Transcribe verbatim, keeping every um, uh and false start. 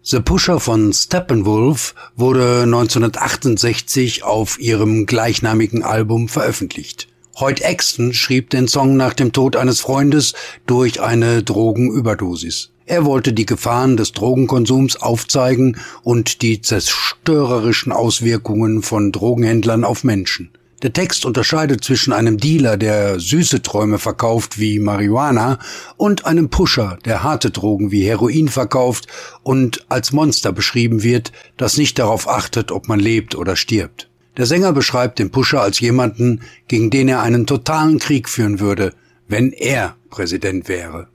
The Pusher von Steppenwolf wurde neunzehnhundertachtundsechzig auf ihrem gleichnamigen Album veröffentlicht. Hoyt Axton schrieb den Song nach dem Tod eines Freundes durch eine Drogenüberdosis. Er wollte die Gefahren des Drogenkonsums aufzeigen und die zerstörerischen Auswirkungen von Drogenhändlern auf Menschen. Der Text unterscheidet zwischen einem Dealer, der süße Träume verkauft wie Marihuana, und einem Pusher, der harte Drogen wie Heroin verkauft und als Monster beschrieben wird, das nicht darauf achtet, ob man lebt oder stirbt. Der Sänger beschreibt den Pusher als jemanden, gegen den er einen totalen Krieg führen würde, wenn er Präsident wäre.